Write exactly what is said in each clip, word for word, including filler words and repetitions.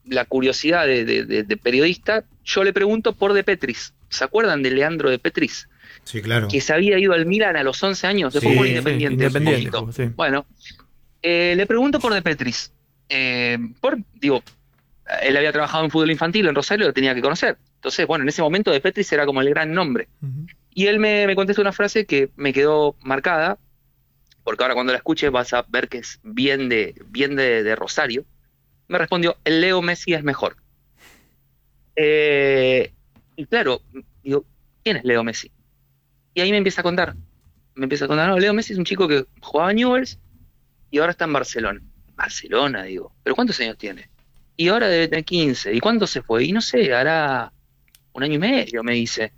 la curiosidad de, de, de, de periodista, yo le pregunto por De Petris. ¿Se acuerdan de Leandro De Petris? Sí, claro. Que se había ido al Milan a los once años, después Sí, por sí, Independiente. Independiente, Un sí. Bueno, eh, le pregunto por De Petris. Eh, por, digo, él había trabajado en fútbol infantil en Rosario, lo tenía que conocer. Entonces, bueno, en ese momento De Petris era como el gran nombre. Uh-huh. Y él me, me contesta una frase que me quedó marcada, porque ahora cuando la escuches vas a ver que es bien de, bien de, de Rosario. Me respondió, el Leo Messi es mejor. Eh, y claro, digo, ¿quién es Leo Messi? Y ahí me empieza a contar. Me empieza a contar, no, Leo Messi es un chico que jugaba en Newell's y ahora está en Barcelona. Barcelona, digo. ¿Pero cuántos años tiene? Y ahora debe tener quince. ¿Y cuándo se fue? Y no sé, hará un año y medio, me dice.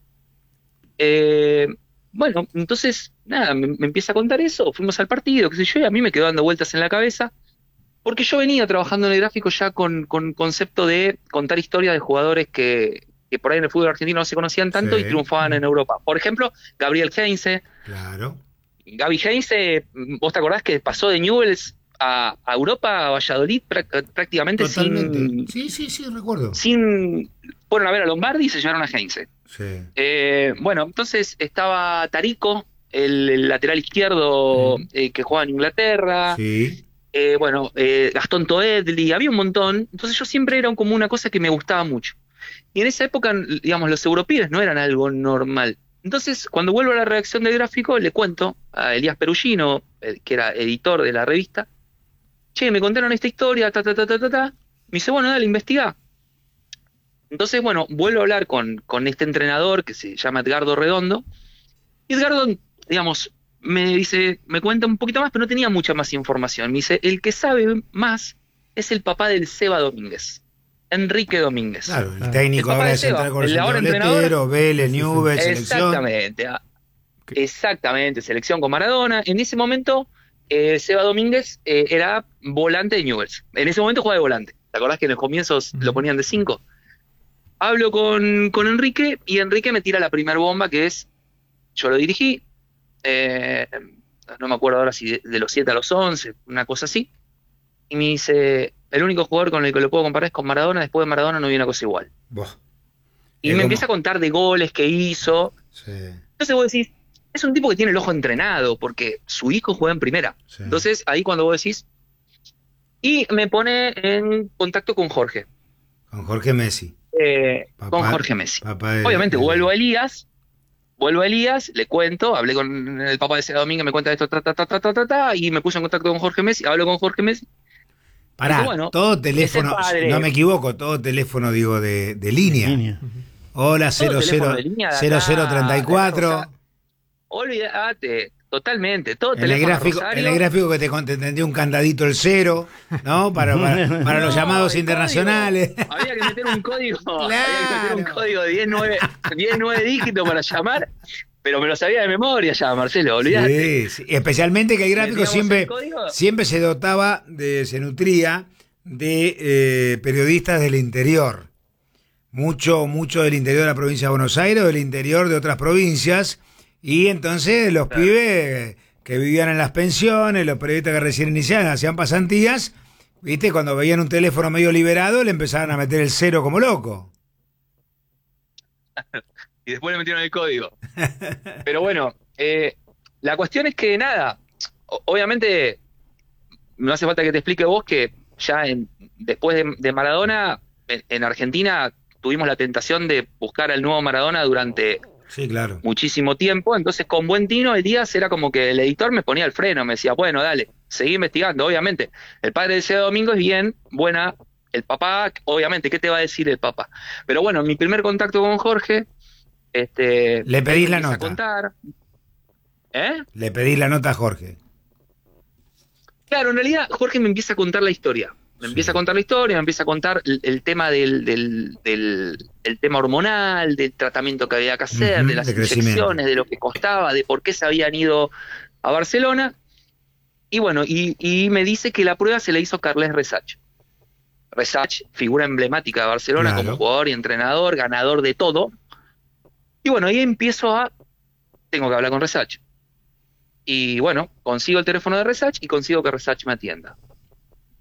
Eh, bueno, entonces, nada, me, me empieza a contar eso. Fuimos al partido, qué sé yo, y a mí me quedó dando vueltas en la cabeza. Porque yo venía trabajando en el gráfico ya con, con concepto de contar historias de jugadores que, que por ahí en el fútbol argentino no se conocían tanto Sí. y triunfaban en Europa. Por ejemplo, Gabriel Heinze. Claro. Gaby Heinze, ¿vos te acordás que pasó de Newell's a, a Europa, a Valladolid, prá- prácticamente Totalmente. sin, Sí, sí, sí, recuerdo. sin... Fueron a ver a Lombardi y se llevaron a Heinze. Sí. Eh, bueno, entonces estaba Tarico, el, el lateral izquierdo eh, que jugaba en Inglaterra. Sí. Eh, bueno, eh, Gastón Toedli, había un montón. Entonces yo siempre era como una cosa que me gustaba mucho. Y en esa época, digamos, los europeos no eran algo normal. Entonces, cuando vuelvo a la redacción del gráfico, le cuento a Elías Perugino, eh, que era editor de la revista, che, me contaron esta historia, ta, ta, ta, ta, ta, ta. Me dice, bueno, dale, investigá. Entonces, bueno, vuelvo a hablar con, con este entrenador que se llama Edgardo Redondo. Y Edgardo, digamos, me dice, me cuenta un poquito más, pero no tenía mucha más información. Me dice, el que sabe más es el papá del Seba Domínguez, Enrique Domínguez. Claro, el Ah. técnico El papá ahora de de Seba, Central con el ahora el entrenador. Letero, Vélez, Newell's, selección. Exactamente, ah, exactamente, selección con Maradona. En ese momento, eh, Seba Domínguez eh, era volante de Newell's. En ese momento jugaba de volante. ¿Te acordás que en los comienzos lo ponían de cinco? Hablo con, con Enrique y Enrique me tira la primera bomba, que es, yo lo dirigí, eh, no me acuerdo ahora si de, de los siete a los once, una cosa así, y me dice, el único jugador con el que lo puedo comparar es con Maradona, después de Maradona no había una cosa igual. Buah. Y Es me como- empieza a contar de goles que hizo. Sí, Entonces vos decís, es un tipo que tiene el ojo entrenado, porque su hijo juega en primera. sí. Entonces ahí cuando vos decís, y me pone en contacto con Jorge, Con Jorge Messi. eh, Papá- con Jorge Messi. papá de- Obviamente de- vuelvo a Elías, vuelvo a Elías, le cuento, hablé con el papá de ese domingo, me cuenta esto, ta, ta, ta, ta, ta, ta, ta, y me puse en contacto con Jorge Messi, hablo con Jorge Messi. Pará, Dice, bueno, todo teléfono, ese padre- no me equivoco, todo teléfono, digo, de, de línea. Línea. Hola, Todo cero teléfono cero de línea de acá, cero cero treinta y de cuatro. acá, olvídate, totalmente, todo En el, teléfono gráfico, Rosario. en el gráfico que te con- te tendría un candadito el cero, ¿no? Para, para, para los No, llamados el internacionales. código. Había que meter un código, había que meter un Claro. código de diez, nueve dígitos para llamar, pero me lo sabía de memoria ya, Marcelo, olvídate. Sí, sí. Especialmente que el gráfico Metíamos siempre, el código. siempre se dotaba, de, se nutría de eh, periodistas del interior. Mucho, mucho del interior de la provincia de Buenos Aires, del interior de otras provincias. Y entonces los Claro. pibes que vivían en las pensiones, los periodistas que recién iniciaban, hacían pasantías, ¿viste? Cuando veían un teléfono medio liberado, le empezaban a meter el cero como loco. Y después le metieron el código. Pero bueno, eh, la cuestión es que nada, o- obviamente no hace falta que te explique vos que ya en- después de, de Maradona, en, en Argentina tuvimos la tentación de buscar al nuevo Maradona durante Sí, claro. muchísimo tiempo, entonces con buen tino Elías era como que el editor me ponía el freno, me decía, bueno, dale, seguí investigando, obviamente. El padre de ese domingo es bien, buena, el papá, obviamente, ¿qué te va a decir el papá? Pero bueno, mi primer contacto con Jorge, este, Le pedís él la empieza a nota. contar. ¿Eh? Le pedí la nota a Jorge. Claro, en realidad Jorge me empieza a contar la historia. Me Sí. empieza a contar la historia, me empieza a contar el, el tema del, del, del el tema hormonal, del tratamiento que había que hacer, Ujú, de las de crecimiento. inyecciones, de lo que costaba, de por qué se habían ido a Barcelona. Y bueno, y, y me dice que la prueba se la hizo Carles Resach. Resach, figura emblemática de Barcelona, Claro. como jugador y entrenador, ganador de todo. Y bueno, ahí empiezo a... Tengo que hablar con Resach. Y bueno, consigo el teléfono de Resach y consigo que Resach me atienda.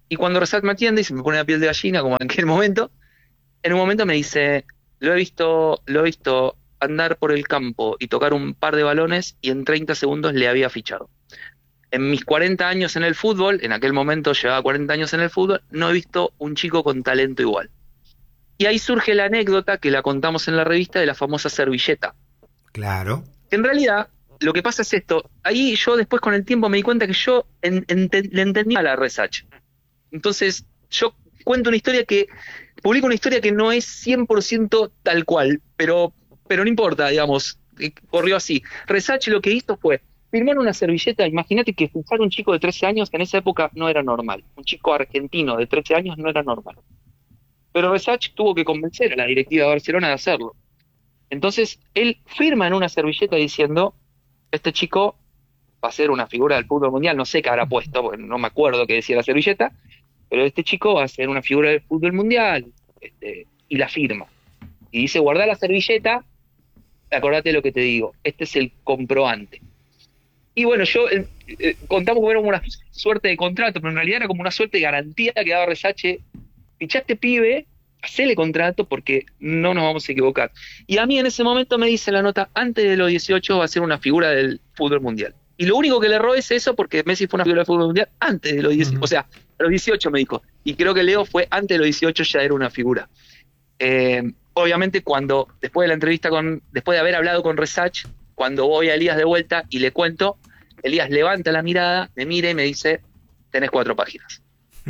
Y cuando Resach me atiende y se me pone la piel de gallina, como en aquel momento, en un momento me dice, lo he visto, lo he visto andar por el campo y tocar un par de balones y en treinta segundos le había fichado. En mis cuarenta años en el fútbol, en aquel momento llevaba cuarenta años en el fútbol, no he visto un chico con talento igual. Y ahí surge la anécdota que la contamos en la revista de la famosa servilleta. Claro. En realidad, lo que pasa es esto. Ahí yo después con el tiempo me di cuenta que yo en, en, le entendía a la Resach. Entonces, yo cuento una historia que, publico una historia que no es cien por ciento tal cual, pero, pero no importa, digamos, corrió así. Resach lo que hizo fue firmar una servilleta. Imagínate que fichar un chico de trece años en esa época no era normal. Un chico argentino de trece años no era normal. Pero Resach tuvo que convencer a la directiva de Barcelona de hacerlo. Entonces, él firma en una servilleta diciendo, este chico va a ser una figura del fútbol mundial, no sé qué habrá puesto, porque no me acuerdo qué decía la servilleta, pero este chico va a ser una figura del fútbol mundial, este, y la firma. Y dice, guardá la servilleta, acordate lo que te digo, este es el comprobante. Y bueno, yo eh, eh, contamos que era como una suerte de contrato, pero en realidad era como una suerte de garantía que daba Resach, fichaste pibe, hacele contrato porque no nos vamos a equivocar. Y a mí en ese momento me dice la nota, antes de los dieciocho va a ser una figura del fútbol mundial. Y lo único que le erró es eso, porque Messi fue una figura del fútbol mundial antes de los dieciocho, uh-huh. O sea, a los dieciocho me dijo. Y creo que Leo fue antes de los dieciocho, ya era una figura. Eh, obviamente cuando, después de la entrevista con, después de haber hablado con Resach, cuando voy a Elías de vuelta y le cuento, Elías levanta la mirada, me mira y me dice, tenés cuatro páginas.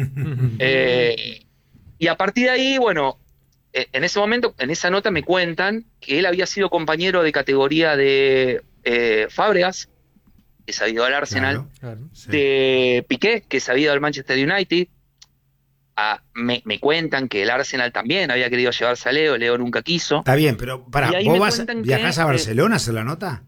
eh, y a partir de ahí, bueno, en ese momento, en esa nota me cuentan que él había sido compañero de categoría de eh, Fábregas, que se había ido al Arsenal, claro, claro, sí. De Piqué, que se había ido al Manchester United. Ah, me, me cuentan que el Arsenal también había querido llevarse a Leo, Leo nunca quiso. Está bien, pero para, ¿vos vas, viajás que, a Barcelona a hacer la nota?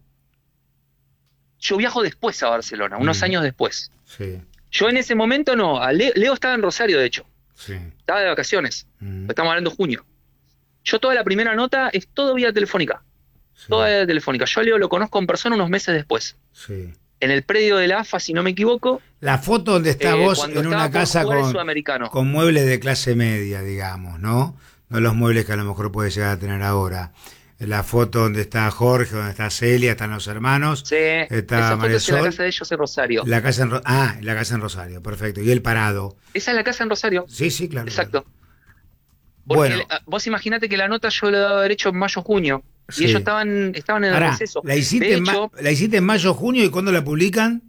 Yo viajo después a Barcelona, unos mm. años después. Sí. Yo en ese momento no, Leo, Leo estaba en Rosario, de hecho. Sí. Estaba de vacaciones, mm. estamos hablando de junio. Yo toda la primera nota es todo vía telefónica, sí. toda vía telefónica. Yo a Leo lo conozco en persona unos meses después. Sí. En el predio de la A F A, si no me equivoco. La foto donde está eh, vos en una casa con, con muebles de clase media, digamos, ¿no? No los muebles que a lo mejor puede llegar a tener ahora. La foto donde está Jorge, donde está Celia, están los hermanos. Sí, está esa foto Marisol, es en la casa de ellos en Rosario. La casa en, ah, la casa en Rosario, perfecto. Y el parado. Esa es la casa en Rosario. Sí, sí, claro. Exacto. Porque bueno. Le, vos imaginate que la nota yo la daba haber hecho en mayo-junio. Sí. Y ellos estaban, estaban en el Ahora, receso. La hiciste, en hecho, la hiciste en mayo-junio, ¿y cuándo la publican?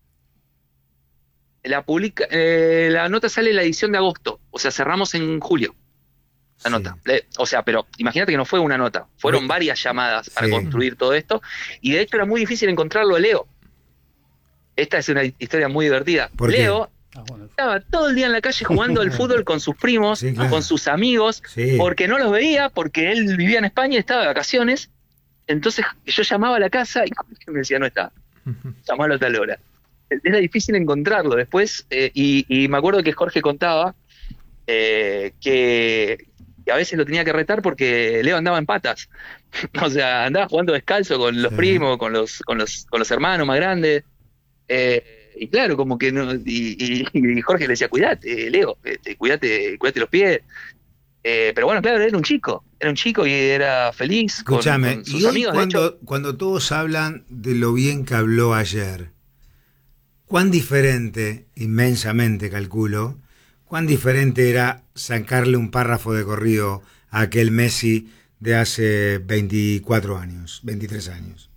La, publica, eh, la nota sale en la edición de agosto. O sea, cerramos en julio. La sí. nota. O sea, pero imagínate que no fue una nota, fueron sí. varias llamadas para sí. construir todo esto, y de hecho era muy difícil encontrarlo a Leo. Esta es una historia muy divertida. Leo ah, bueno. estaba todo el día en la calle jugando al fútbol con sus primos, sí, claro. con sus amigos, sí. porque no los veía, porque él vivía en España y estaba de vacaciones. Entonces yo llamaba a la casa y me decía, no está, llamalo a tal hora. Era difícil encontrarlo después, eh, y, y me acuerdo que Jorge contaba eh, que a veces lo tenía que retar porque Leo andaba en patas. O sea, andaba jugando descalzo con los sí. primos, con los, con los, con los hermanos más grandes. Eh, y claro, como que no, y, y, y Jorge le decía, cuidate, Leo, este, cuidate, cuidate los pies. Eh, pero bueno, claro, era un chico, era un chico y era feliz. Escúchame, con, con sus y hoy amigos. Cuando, de hecho, cuando todos hablan de lo bien que habló ayer, cuán diferente, inmensamente calculo, cuán diferente era sacarle un párrafo de corrido a aquel Messi de hace veinticuatro años, veintitrés años.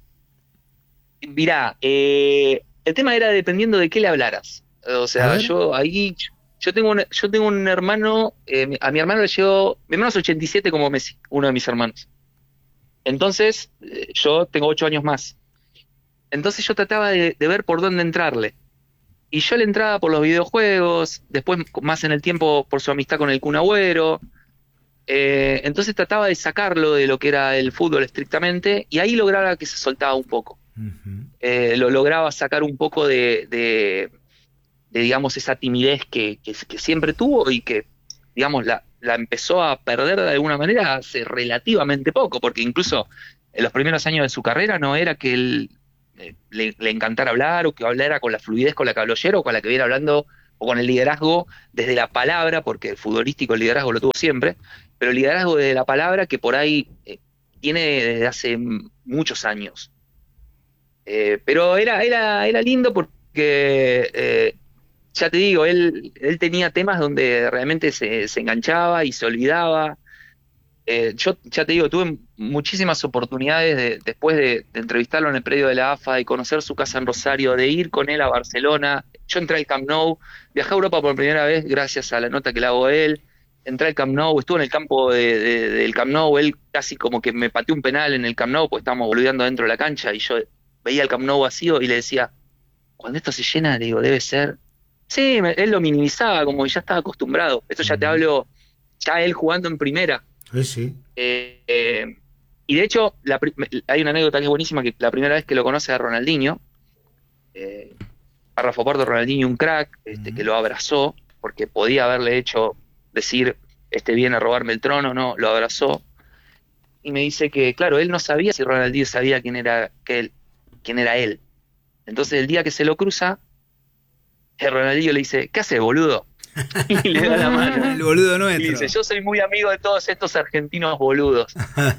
Mirá, eh, el tema era dependiendo de qué le hablaras. O sea, yo ahí, yo tengo un, yo tengo un hermano, eh, a mi hermano le llevo, mi hermano es ochenta y siete como Messi, uno de mis hermanos. Entonces, eh, yo tengo ocho años más. Entonces yo trataba de, de ver por dónde entrarle. Y yo le entraba por los videojuegos, después más en el tiempo por su amistad con el Kun Agüero. Eh, entonces trataba de sacarlo de lo que era el fútbol estrictamente, y ahí lograba que se soltaba un poco. Uh-huh. Eh, lo lograba sacar un poco de, de, de digamos, esa timidez que, que, que siempre tuvo y que, digamos, la, la empezó a perder de alguna manera hace relativamente poco, porque incluso en los primeros años de su carrera no era que él... Le, le encantara hablar, o que hablara con la fluidez con la que habló ayer, o con la que viene hablando o con el liderazgo desde la palabra, porque el futbolístico el liderazgo lo tuvo siempre, pero el liderazgo desde la palabra que por ahí eh, tiene desde hace muchos años. Eh, pero era, era, era lindo porque, eh, ya te digo, él, él tenía temas donde realmente se, se enganchaba y se olvidaba. Eh, yo, ya te digo, tuve muchísimas oportunidades de, después de, de entrevistarlo en el predio de la A F A, de conocer su casa en Rosario, de ir con él a Barcelona. Yo entré al Camp Nou, viajé a Europa por primera vez gracias a la nota que le hago a él. Entré al Camp Nou, estuve en el campo de, de, del Camp Nou, él casi como que me pateó un penal en el Camp Nou, porque estábamos boludeando dentro de la cancha, y yo veía el Camp Nou vacío y le decía, cuando esto se llena, le digo, debe ser... Sí, me, él lo minimizaba, como que ya estaba acostumbrado. Esto ya te hablo, ya él jugando en primera. Sí, sí. Eh, eh, y de hecho, la, hay una anécdota que es buenísima, que la primera vez que lo conoce a Ronaldinho, eh, párrafo aparte, Ronaldinho un crack, este, uh-huh. que lo abrazó, porque podía haberle hecho decir, este viene a robarme el trono, no, lo abrazó, y me dice que, claro, él no sabía si Ronaldinho sabía quién era, que él, quién era él. Entonces el día que se lo cruza, el Ronaldinho le dice, ¿qué hace, boludo? Y le da la mano. El boludo nuestro. Y dice, yo soy muy amigo de todos estos argentinos boludos.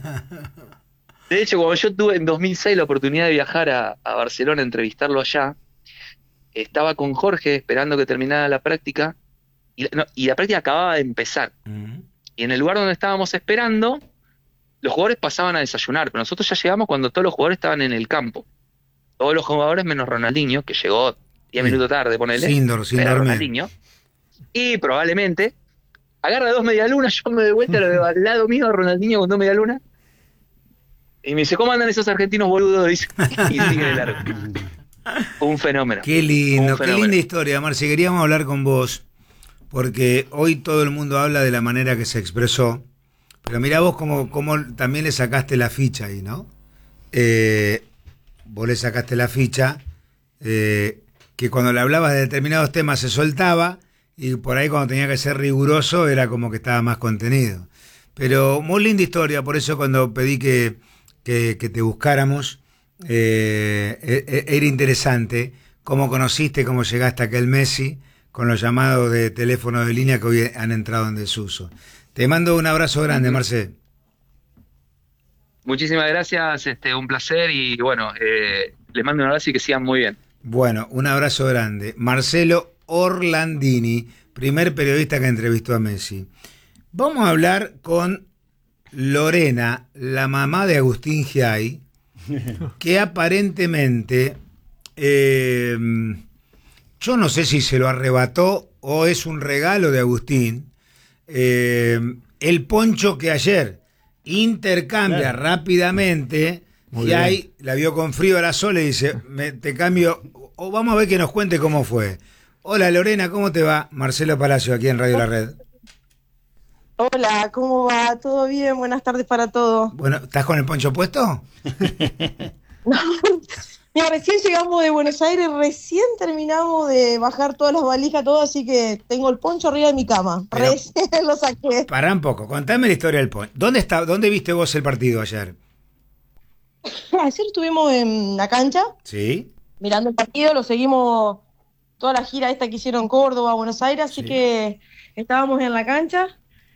De hecho, cuando yo tuve en dos mil seis la oportunidad de viajar a, a Barcelona a entrevistarlo allá, estaba con Jorge esperando que terminara la práctica, y, no, y la práctica acababa de empezar. Uh-huh. Y en el lugar donde estábamos esperando, los jugadores pasaban a desayunar, pero nosotros ya llegamos cuando todos los jugadores estaban en el campo. Todos los jugadores menos Ronaldinho, que llegó diez minutos tarde, ponele. Sin, dor- sin era dormir. Ronaldinho. Y probablemente agarra dos medialunas, yo me doy vuelta, lo veo al lado mío, Ronaldinho con dos medialunas, y me dice, ¿cómo andan esos argentinos boludos? Dice, y sigue de largo. Un fenómeno. Qué lindo, Un qué fenómeno. linda historia, Marce. Queríamos hablar con vos, porque hoy todo el mundo habla de la manera que se expresó, pero mirá vos cómo, cómo también le sacaste la ficha ahí, ¿no? Eh, vos le sacaste la ficha, eh, que cuando le hablabas de determinados temas se soltaba, y por ahí cuando tenía que ser riguroso era como que estaba más contenido. Pero muy linda historia, por eso cuando pedí que, que, que te buscáramos, eh, eh, era interesante cómo conociste, cómo llegaste a aquel Messi, con los llamados de teléfono de línea que hoy han entrado en desuso. Te mando un abrazo grande, Marcel. Muchísimas gracias, este, un placer, y bueno, eh, les mando un abrazo y que sigan muy bien. Bueno, un abrazo grande. Marcelo Orlandini, primer periodista que entrevistó a Messi. Vamos a hablar con Lorena, la mamá de Agustín Giai, que aparentemente, eh, yo no sé si se lo arrebató o es un regalo de Agustín, eh, el poncho que ayer intercambia claro. rápidamente. Giai la vio con frío a la sola y dice, me, te cambio, o vamos a ver que nos cuente cómo fue. Hola Lorena, ¿cómo te va? Marcelo Palacio, aquí en Radio La Red. Hola, ¿cómo va? ¿Todo bien? Buenas tardes para todos. Bueno, ¿estás con el poncho puesto? No, mira, recién llegamos de Buenos Aires, recién terminamos de bajar todas las valijas, todo, así que tengo el poncho arriba de mi cama. Pero, recién lo saqué. Pará un poco, contame la historia del poncho. ¿Dónde está, dónde viste vos el partido ayer? Ayer estuvimos en la cancha. Sí. Mirando el partido, lo seguimos toda la gira esta que hicieron Córdoba, Buenos Aires, así sí. que estábamos en la cancha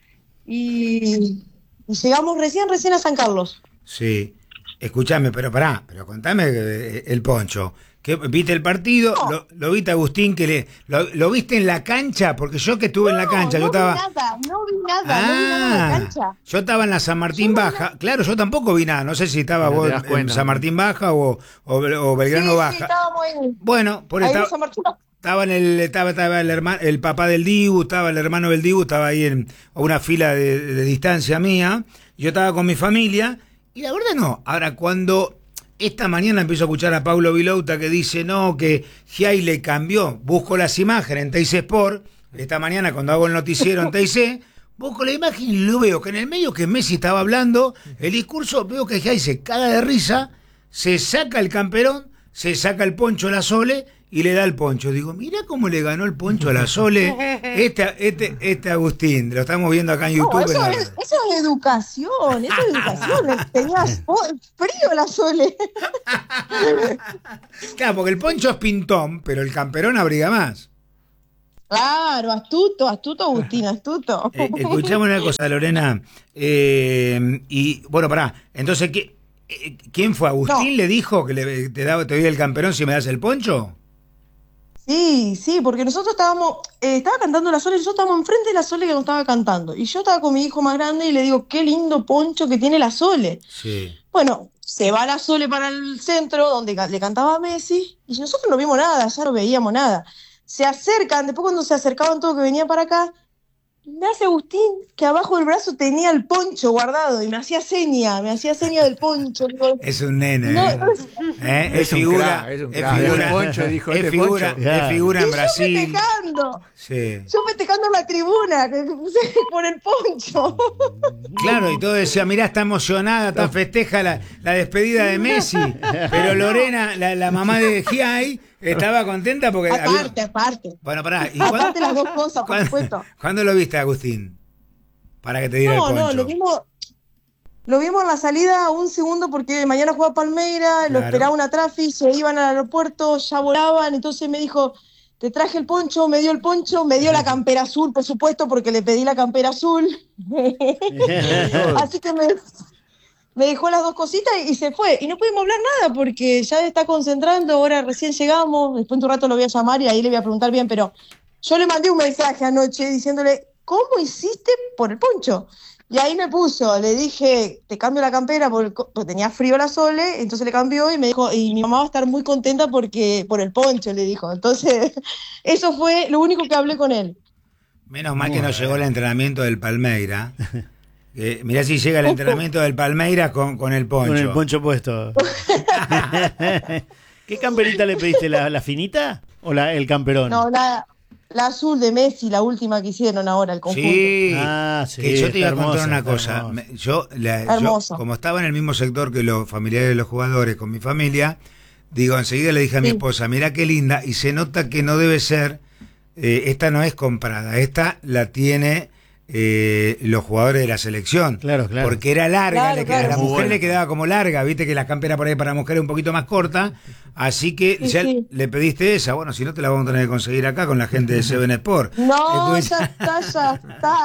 y, y llegamos recién, recién a San Carlos. Sí. Escuchame, pero pará, pero contame el poncho. ¿Qué, ¿Viste el partido? No. ¿Lo, ¿Lo viste Agustín? que le, lo, ¿Lo viste en la cancha? Porque yo que estuve no, en la cancha, no yo estaba... vi nada, no vi nada, ah, no vi nada en la cancha. Yo estaba en la San Martín yo Baja. No... Claro, yo tampoco vi nada. No sé si estaba vos en cuenta. San Martín Baja o, o, o Belgrano sí, Baja. Sí, estábamos en... Bueno, por ahí estaba, en San Martín. estaba en el, estaba, estaba el hermano, el papá del Dibu, estaba el hermano del Dibu, estaba ahí en a una fila de, de distancia mía. Yo estaba con mi familia y la verdad no. Ahora, cuando esta mañana empiezo a escuchar a Paulo Vilouta que dice no, que Giai le cambió, busco las imágenes en Teis Sport, esta mañana cuando hago el noticiero en Teis, busco la imagen y lo veo que en el medio que Messi estaba hablando, el discurso, veo que Giai se caga de risa, se saca el camperón, se saca el poncho a la Sole y le da el poncho. Digo, mira cómo le ganó el poncho a la Sole este, este, este Agustín. Lo estamos viendo acá en YouTube. No, eso, en es, eso es educación, eso es educación. Tenías frío la Sole. Claro, porque el poncho es pintón, pero el camperón abriga más. Claro, astuto, astuto, Agustín, astuto. Eh, escuchame una cosa, Lorena. Eh, y bueno, pará. Entonces, ¿qué, eh, ¿quién fue? ¿Agustín No, le dijo que le, te, da, te doy el camperón si me das el poncho? sí, sí, porque nosotros estábamos, eh, estaba cantando la Sole, y nosotros estábamos enfrente de la Sole que nos estaba cantando. Y yo estaba con mi hijo más grande y le digo, qué lindo poncho que tiene la Sole. Sí. Bueno, se va la Sole para el centro donde ca- le cantaba a Messi y nosotros no vimos nada, ya no veíamos nada. Se acercan, después cuando se acercaban todos que venían para acá, me hace Agustín que abajo del brazo tenía el poncho guardado y me hacía seña, me hacía seña del poncho. Digo, Es un nene, no, ¿eh? ¿Eh? Es, Es un figura, crack, es un es crack. figura, El poncho, dijo, es este figura, poncho. es figura y en yo Brasil. festejando, Sí. yo festejando en la tribuna que me puse por el poncho. Claro, y todo decía, mirá, está emocionada, está festeja la, la despedida de Messi. Pero Lorena, la, la mamá de Giai, estaba contenta porque había... Aparte, aparte. Bueno, pará, ¿y Aparte cuándo, las dos cosas, por cuándo- supuesto. cuándo lo viste, Agustín? Para que te diera No, el no, poncho. lo vimos, lo vimos en la salida un segundo porque mañana juega Palmeira, lo Claro. esperaba una trafi, se iban al aeropuerto, ya volaban, entonces me dijo, te traje el poncho, me dio el poncho, me dio la campera azul, por supuesto, porque le pedí la campera azul. Así que me, me dejó las dos cositas y, y se fue. Y no pudimos hablar nada porque ya está concentrando, ahora recién llegamos, después de un rato lo voy a llamar y ahí le voy a preguntar bien, pero yo le mandé un mensaje anoche diciéndole, ¿cómo hiciste por el poncho? Y ahí me puso, le dije, te cambio la campera porque, porque tenía frío la Sole, entonces le cambió y me dijo, y mi mamá va a estar muy contenta porque por el poncho, le dijo. Entonces, eso fue lo único que hablé con él. Menos mal que no llegó el entrenamiento del Palmeira. Eh, mirá si llega el entrenamiento del Palmeiras con, con el poncho. Con el poncho puesto. ¿Qué camperita le pediste? ¿La, la finita o la, el camperón? No, la, la azul de Messi, la última que hicieron ahora, el conjunto. Sí, Ah, sí, que yo te iba a está contar hermosa, una está cosa. hermosa. Me- Yo, la- yo, Hermoso. como estaba en el mismo sector que los familiares de los jugadores, con mi familia, digo, enseguida le dije a mi Sí. esposa, mirá qué linda, y se nota que no debe ser, eh, esta no es comprada, esta la tiene eh, los jugadores de la selección. Claro, claro. Porque era larga, Claro, le queda- claro. a la Muy mujer buena. le quedaba como larga, viste que la campera por ahí para mujer es un poquito más corta, así que Sí, ya sí. le pediste esa, bueno, si no te la vamos a tener que conseguir acá con la gente de Seven Sport. No, Escucha- ya está, ya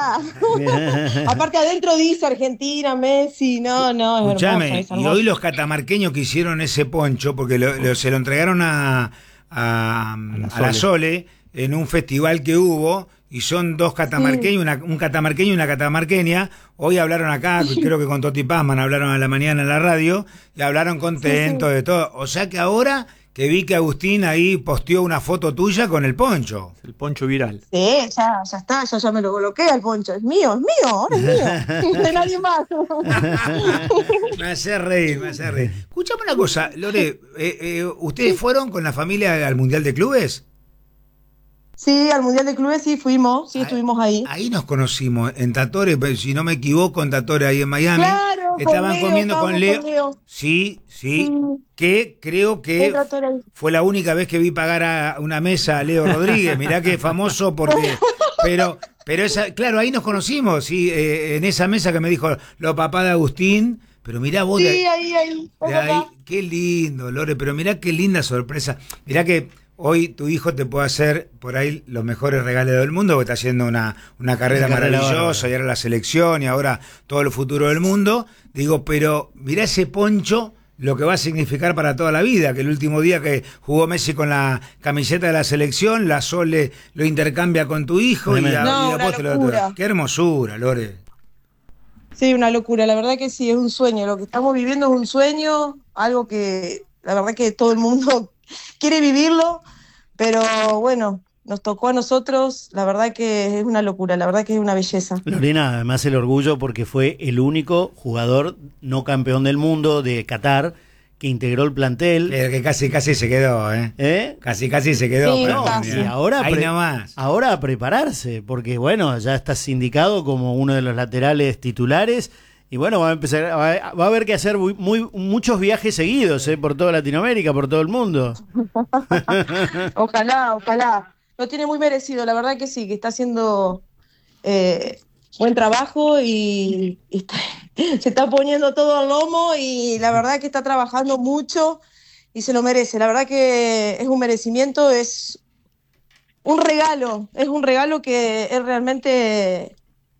está. Aparte adentro dice Argentina, Messi, no, no, es Escuchame, hermosa, es y hermosa. hoy los catamarqueños que hicieron ese poncho, porque lo- lo- se lo entregaron a, a, a la Sole en un festival que hubo, y son dos catamarqueños, una- un catamarqueño y una catamarqueña. Hoy hablaron acá, creo que con Toti Pazman, hablaron a la mañana en la radio, y hablaron contentos de todo. O sea que ahora que vi que Agustín ahí posteó una foto tuya con el poncho. El poncho viral. Sí, ya, ya está, ya, ya me lo coloqué al poncho. Es mío, es mío, ahora es mío. De nadie más. Me hace reír, me hace reír. Escuchame una cosa, Lore, eh, eh, ¿ustedes fueron con la familia al Mundial de Clubes? Sí, al Mundial de Clubes sí fuimos, sí Ahí- estuvimos ahí. Ahí nos conocimos, en Tatore, pero si no me equivoco, en Tatore, ahí en Miami. Claro, con Estaban Leo, comiendo con Leo. estábamos con Leo. Sí, sí, Mm. que creo que El Tatore ahí. fue la única vez que vi pagar a una mesa a Leo Rodríguez. Mirá que famoso porque... Pero, pero esa, claro, ahí nos conocimos, sí, eh, en esa mesa que me dijo los papás de Agustín. Pero mirá vos Sí, de, ahí, ahí. es de ahí, verdad. qué lindo, Lore, pero mirá qué linda sorpresa. Mirá que hoy tu hijo te puede hacer por ahí los mejores regalos del mundo, porque está haciendo una, una carrera Una carrera maravillosa, bárbara. y ahora la selección, y ahora todo el futuro del mundo. Digo, pero mirá ese poncho, lo que va a significar para toda la vida, que el último día que jugó Messi con la camiseta de la selección, la Sole lo intercambia con tu hijo, y, Tremendo. a- No, y una después te lo- locura. Qué hermosura, Lore. Sí, una locura, la verdad que sí, es un sueño. Lo que estamos viviendo es un sueño, algo que la verdad que todo el mundo quiere vivirlo, pero bueno, nos tocó a nosotros, la verdad que es una locura, la verdad que es una belleza. Lorena, además el orgullo porque fue el único jugador no campeón del mundo de Qatar que integró el plantel. Que, que casi, casi se quedó, ¿eh? ¿Eh? Casi, casi se quedó. Sí, para no, mí, casi. ¿eh? Y ahora, Ahí pre- nomás. ahora a prepararse, porque bueno, ya estás indicado como uno de los laterales titulares. Y bueno, va a empezar, va, va a haber que hacer muy, muy- muchos viajes seguidos, ¿eh? Por toda Latinoamérica, por todo el mundo. Ojalá, ojalá. Lo tiene muy merecido, la verdad que sí, que está haciendo eh, buen trabajo y, y está- se está poniendo todo al lomo y la verdad que está trabajando mucho y se lo merece. La verdad que es un merecimiento, es un regalo, es un regalo que él realmente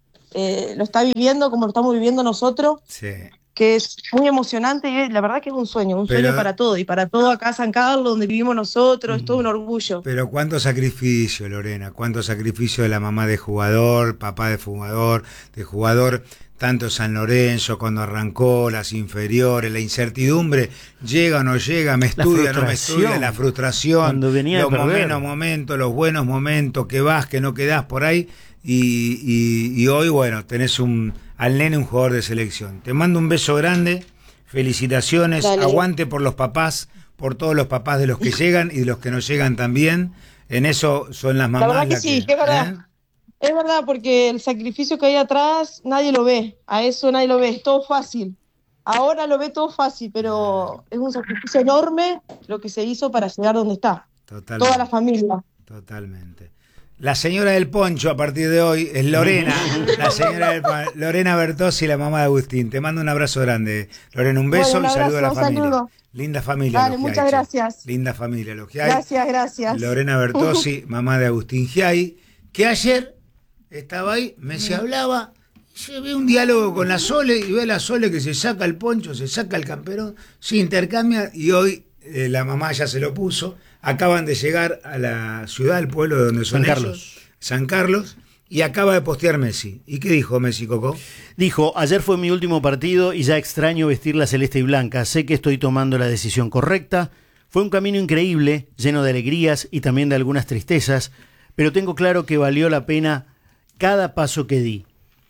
eh, lo está viviendo como lo estamos viviendo nosotros, Sí. que es muy emocionante y es- la verdad que es un sueño, un Pero- sueño para todo y para todo acá San Carlos, donde vivimos nosotros, es todo un orgullo. Pero cuánto sacrificio, Lorena, cuánto sacrificio de la mamá de jugador, papá de jugador, de jugador, tanto San Lorenzo cuando arrancó, las inferiores, la incertidumbre, llega o no llega, me estudia, no me frustración. estudia, la frustración, Cuando venía de los perder. buenos momentos, los buenos momentos, que vas, que no quedás por ahí, y, y, y hoy, bueno, tenés un al nene un jugador de selección. Te mando un beso grande, felicitaciones, Dale. aguante por los papás, por todos los papás de los que llegan y de los que no llegan también. En eso son las mamás. La verdad que las sí, que es verdad. ¿eh? Es verdad, porque el sacrificio que hay atrás nadie lo ve, a eso nadie lo ve, es todo fácil. Ahora lo ve todo fácil, pero es un sacrificio enorme lo que se hizo para llegar donde está. Totalmente. Toda la familia. Totalmente. La señora del poncho a partir de hoy es Lorena, la señora del pa- Lorena Bertossi, la mamá de Agustín. Te mando un abrazo grande. Lorena, un beso Bueno, un y saludo a la abrazo, un familia. saludo. Linda familia. Dale, los muchas Giai, che. gracias. Linda familia, los Giai. Gracias, gracias. Lorena Bertossi, mamá de Agustín Giai, que ayer estaba ahí, me se hablaba, se ve un diálogo con la Sole y ve a la Sole que se saca el poncho, se saca el camperón, se intercambia y hoy eh, la mamá ya se lo puso. Acaban de llegar a la ciudad, al pueblo de donde son San ellos, Carlos. San Carlos, y acaba de postear Messi. ¿Y qué dijo Messi, Coco? Dijo, ayer fue mi último partido y ya extraño vestir la celeste y blanca. Sé que estoy tomando la decisión correcta. Fue un camino increíble, lleno de alegrías y también de algunas tristezas, pero tengo claro que valió la pena cada paso que di.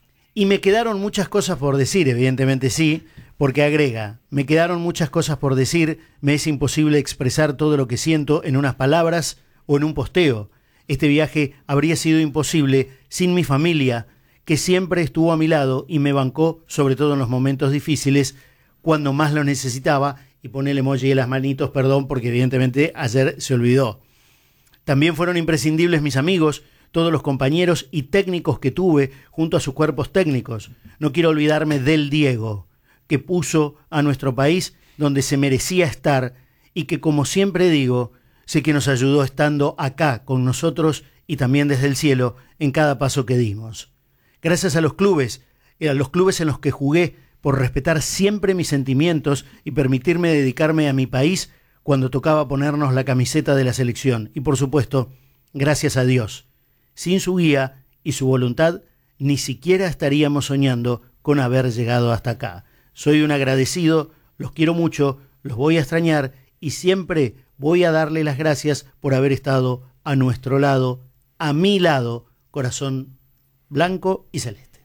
Y me quedaron muchas cosas por decir, evidentemente sí, porque agrega, me quedaron muchas cosas por decir, me es imposible expresar todo lo que siento en unas palabras o en un posteo. Este viaje habría sido imposible sin mi familia, que siempre estuvo a mi lado y me bancó, sobre todo en los momentos difíciles, cuando más lo necesitaba, y pone el emoji de las manitos, perdón, porque evidentemente ayer se olvidó. También fueron imprescindibles mis amigos, todos los compañeros y técnicos que tuve junto a sus cuerpos técnicos. No quiero olvidarme del Diego, que puso a nuestro país donde se merecía estar y que, como siempre digo, sé que nos ayudó estando acá con nosotros y también desde el cielo en cada paso que dimos. Gracias a los clubes, a los clubes en los que jugué, por respetar siempre mis sentimientos y permitirme dedicarme a mi país cuando tocaba ponernos la camiseta de la selección. Y por supuesto, gracias a Dios. Sin su guía y su voluntad, ni siquiera estaríamos soñando con haber llegado hasta acá. Soy un agradecido, los quiero mucho, los voy a extrañar y siempre voy a darle las gracias por haber estado a nuestro lado, a mi lado, corazón blanco y celeste.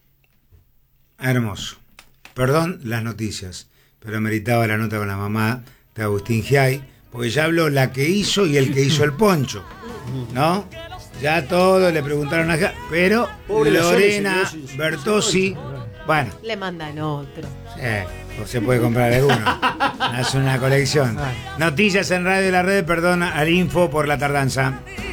Hermoso. Perdón las noticias, pero meritaba la nota con la mamá de Agustín Giai, porque ya habló la que hizo y el que hizo el poncho, ¿no? Ya todos le preguntaron a Giai, pero Pobre la Lorena Sole, se quedó sin- Bertossi, bueno, Le mandan otro. eh, o se puede comprar alguno, hace una colección. Noticias en Radio de la Red, perdón al info por la tardanza.